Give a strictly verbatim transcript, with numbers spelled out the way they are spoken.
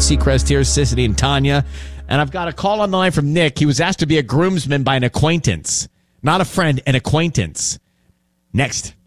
Seacrest here, Sissity and Tanya. And I've got a call on the line from Nick. He was asked to be a groomsman by an acquaintance. Not a friend, an acquaintance. Next.